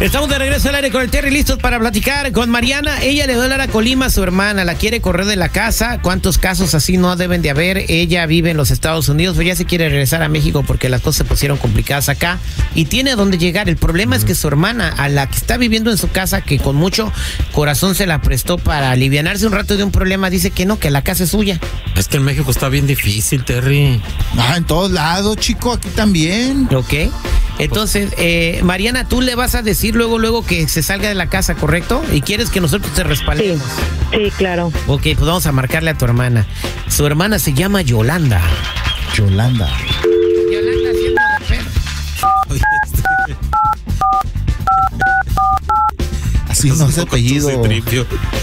Estamos de regreso al aire con el Terry, listos para platicar con Mariana. Ella le duele la colima a su hermana, la quiere correr de la casa. ¿Cuántos casos así no deben de haber? Ella vive en los Estados Unidos, pero ya se quiere regresar a México porque las cosas se pusieron complicadas acá y tiene a dónde llegar. El problema es que su hermana, a la que está viviendo en su casa, que con mucho corazón se la prestó para alivianarse un rato de un problema, dice que no, que la casa es suya. Es que en México está bien difícil, Terry. En todos lados, chico, aquí también. Ok. Entonces, Mariana, tú le vas a decir luego que se salga de la casa, ¿correcto? Y quieres que nosotros te respaldemos. Sí, claro. Ok, pues vamos a marcarle a tu hermana. Su hermana se llama Yolanda. Yolanda haciendo de pedo. Así no es apellido.